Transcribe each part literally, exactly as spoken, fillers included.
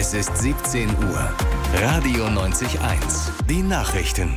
Es ist siebzehn Uhr. Radio neunzig eins. Die Nachrichten.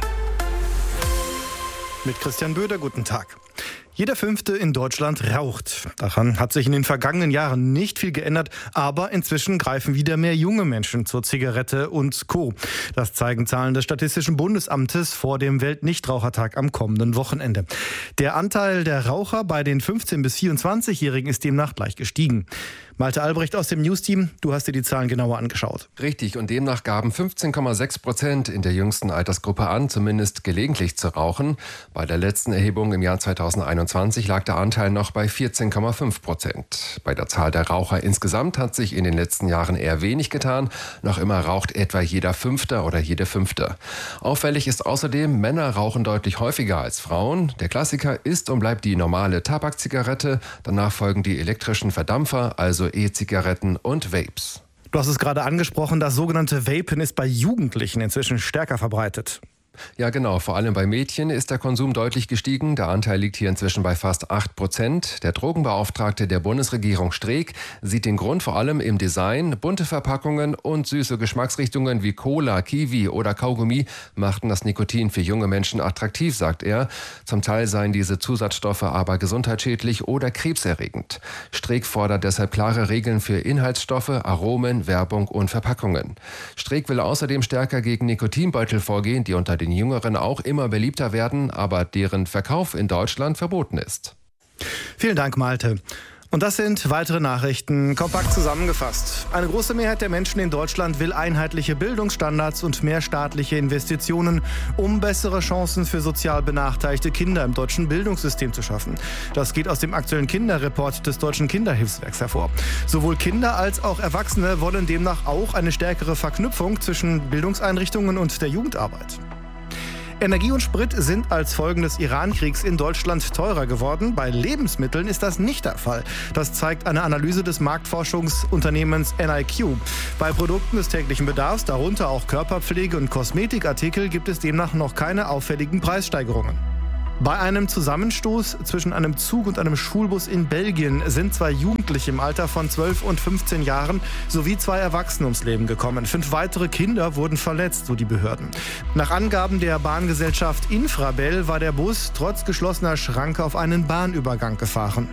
Mit Christian Böder, guten Tag. Jeder Fünfte in Deutschland raucht. Daran hat sich in den vergangenen Jahren nicht viel geändert, aber inzwischen greifen wieder mehr junge Menschen zur Zigarette und Co. Das zeigen Zahlen des Statistischen Bundesamtes vor dem Weltnichtrauchertag am kommenden Wochenende. Der Anteil der Raucher bei den fünfzehn- bis vierundzwanzigjährigen ist demnach leicht gestiegen. Malte Albrecht aus dem News-Team, du hast dir die Zahlen genauer angeschaut. Richtig, und demnach gaben fünfzehn Komma sechs Prozent in der jüngsten Altersgruppe an, zumindest gelegentlich zu rauchen. Bei der letzten Erhebung im Jahr zweitausendeinundzwanzig lag der Anteil noch bei vierzehn Komma fünf Prozent. Bei der Zahl der Raucher insgesamt hat sich in den letzten Jahren eher wenig getan. Noch immer raucht etwa jeder Fünfte oder jede Fünfte. Auffällig ist außerdem, Männer rauchen deutlich häufiger als Frauen. Der Klassiker ist und bleibt die normale Tabakzigarette. Danach folgen die elektrischen Verdampfer, also E-Zigaretten und Vapes. Du hast es gerade angesprochen, das sogenannte Vapen ist bei Jugendlichen inzwischen stärker verbreitet. Ja genau, vor allem bei Mädchen ist der Konsum deutlich gestiegen. Der Anteil liegt hier inzwischen bei fast acht Prozent. Der Drogenbeauftragte der Bundesregierung Streeck sieht den Grund vor allem im Design. Bunte Verpackungen und süße Geschmacksrichtungen wie Cola, Kiwi oder Kaugummi machten das Nikotin für junge Menschen attraktiv, sagt er. Zum Teil seien diese Zusatzstoffe aber gesundheitsschädlich oder krebserregend. Streeck fordert deshalb klare Regeln für Inhaltsstoffe, Aromen, Werbung und Verpackungen. Streeck will außerdem stärker gegen Nikotinbeutel vorgehen, die unter den Jüngeren auch immer beliebter werden, aber deren Verkauf in Deutschland verboten ist. Vielen Dank, Malte. Und das sind weitere Nachrichten, kompakt zusammengefasst. Eine große Mehrheit der Menschen in Deutschland will einheitliche Bildungsstandards und mehr staatliche Investitionen, um bessere Chancen für sozial benachteiligte Kinder im deutschen Bildungssystem zu schaffen. Das geht aus dem aktuellen Kinderreport des Deutschen Kinderhilfswerks hervor. Sowohl Kinder als auch Erwachsene wollen demnach auch eine stärkere Verknüpfung zwischen Bildungseinrichtungen und der Jugendarbeit. Energie und Sprit sind als Folgen des Iran-Kriegs in Deutschland teurer geworden. Bei Lebensmitteln ist das nicht der Fall. Das zeigt eine Analyse des Marktforschungsunternehmens N I Q. Bei Produkten des täglichen Bedarfs, darunter auch Körperpflege und Kosmetikartikel, gibt es demnach noch keine auffälligen Preissteigerungen. Bei einem Zusammenstoß zwischen einem Zug und einem Schulbus in Belgien sind zwei Jugendliche im Alter von zwölf und fünfzehn Jahren sowie zwei Erwachsene ums Leben gekommen. Fünf weitere Kinder wurden verletzt, so die Behörden. Nach Angaben der Bahngesellschaft Infrabel war der Bus trotz geschlossener Schranke auf einen Bahnübergang gefahren.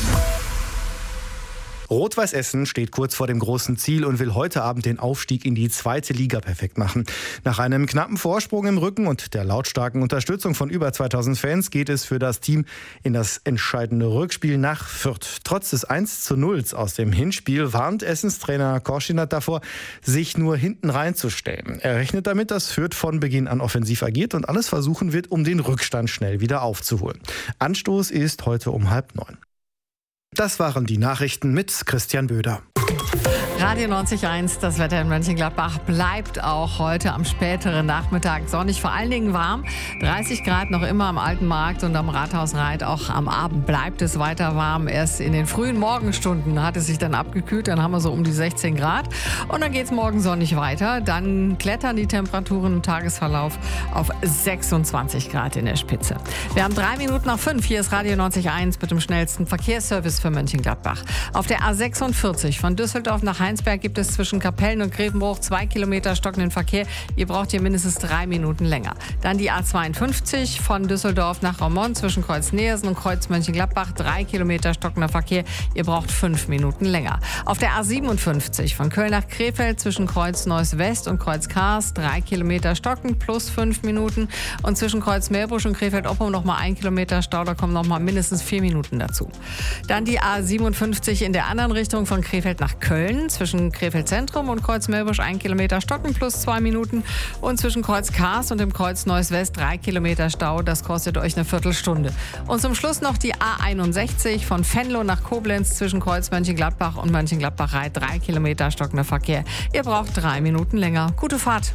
Rot-Weiß Essen steht kurz vor dem großen Ziel und will heute Abend den Aufstieg in die zweite Liga perfekt machen. Nach einem knappen Vorsprung im Rücken und der lautstarken Unterstützung von über zweitausend Fans geht es für das Team in das entscheidende Rückspiel nach Fürth. Trotz des eins zu null aus dem Hinspiel warnt Essens Trainer Korschinat davor, sich nur hinten reinzustellen. Er rechnet damit, dass Fürth von Beginn an offensiv agiert und alles versuchen wird, um den Rückstand schnell wieder aufzuholen. Anstoß ist heute um halb neun. Das waren die Nachrichten mit Christian Böder. Radio neunzig Komma eins, das Wetter in Mönchengladbach bleibt auch heute am späteren Nachmittag sonnig, vor allen Dingen warm. dreißig Grad noch immer am Alten Markt und am Rathausreit. Auch am Abend bleibt es weiter warm. Erst in den frühen Morgenstunden hat es sich dann abgekühlt. Dann haben wir so um die sechzehn Grad. Und dann geht es morgen sonnig weiter. Dann klettern die Temperaturen im Tagesverlauf auf sechsundzwanzig Grad in der Spitze. Wir haben drei Minuten nach fünf. Hier ist Radio neunzig Komma eins mit dem schnellsten Verkehrsservice für Mönchengladbach. Auf der A sechsundvierzig von Düsseldorf nach Heinsberg gibt es zwischen Kapellen und Grevenbruch zwei Kilometer stockenden Verkehr. Ihr braucht hier mindestens drei Minuten länger. Dann die A zweiundfünfzig von Düsseldorf nach Raumont zwischen Kreuz Neersen und Kreuz Mönchengladbach. Drei Kilometer stockender Verkehr. Ihr braucht fünf Minuten länger. Auf der A siebenundfünfzig von Köln nach Krefeld zwischen Kreuz Neuss West und Kreuz Kars. Drei Kilometer stockend plus fünf Minuten. Und zwischen Kreuz Meerbusch und Krefeld-Oppum nochmal ein Kilometer Stau. Da kommen nochmal mindestens vier Minuten dazu. Dann die A siebenundfünfzig in der anderen Richtung von Krefeld nach Köln. Zwischen Krefeld Zentrum und Kreuz Meerbusch ein Kilometer stocken plus zwei Minuten. Und zwischen Kreuz Kars und dem Kreuz Neuss West drei Kilometer Stau. Das kostet euch eine Viertelstunde. Und zum Schluss noch die A einundsechzig von Venlo nach Koblenz zwischen Kreuz Mönchengladbach und Mönchengladbach-Reit. Drei Kilometer stockender Verkehr. Ihr braucht drei Minuten länger. Gute Fahrt.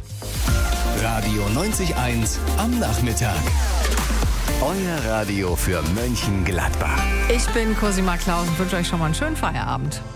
Radio neunzig Komma eins am Nachmittag. Euer Radio für Mönchengladbach. Ich bin Cosima Klaus und wünsche euch schon mal einen schönen Feierabend.